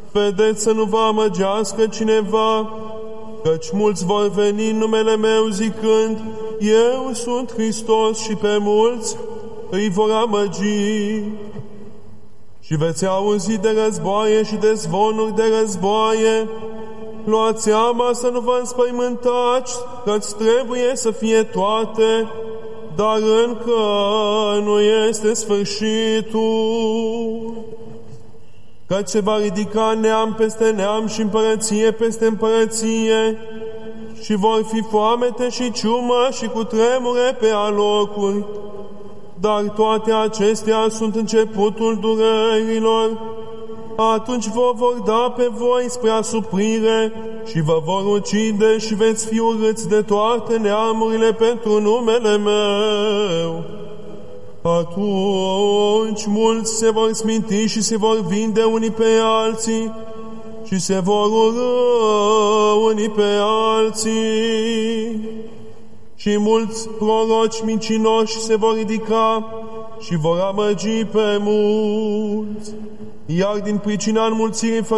Vedeți să nu vă amăgească cineva, căci mulți vor veni în numele meu zicând, eu sunt Hristos, și pe mulți îi vor amăgi. Și veți auzi de războaie și de zvonuri de războaie. Luați seama să nu vă înspăimântați, că-ți trebuie să fie toate, dar încă nu este sfârșitul. Căci se va ridica neam peste neam și împărăție peste împărăție, și vor fi foamete și ciumă și cutremure pe alocuri. Dar toate acestea sunt începutul durerilor. Atunci vă vor da pe voi spre asuprire și vă vor ucide și veți fi urâți de toate neamurile pentru numele meu. Atunci mulți se vor sminti și se vor vinde unii pe alții și se vor urâ unii pe alții. Și mulți proroci mincinoși se vor ridica și vor amăgi pe mulți. Iar din pricina înmulțirii